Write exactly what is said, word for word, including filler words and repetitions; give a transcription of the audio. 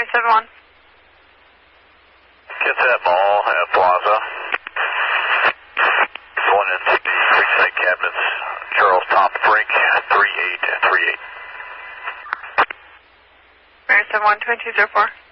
seven one. Kitsap Mall at Plaza. Going into the Creekside Cabinets. Charles Top Brink, three eight three eight. Mary seven one, two two zero four.